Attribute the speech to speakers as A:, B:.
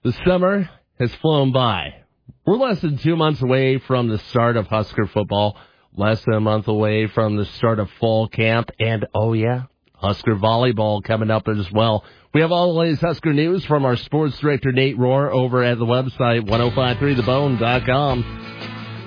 A: The summer has flown by. We're less than 2 months away from the start of Husker football, less than a month away from the start of fall camp, and Husker volleyball coming up as well. We have all the latest Husker news from our sports director, Nate Rohr, over at the website, 1053thebone.com.